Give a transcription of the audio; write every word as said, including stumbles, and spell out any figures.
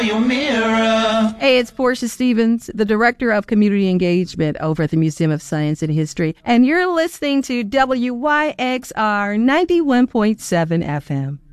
Your mirror. Hey, it's Portia Stevens, the Director of Community Engagement over at the Museum of Science and History, and you're listening to W Y X R ninety-one point seven F M.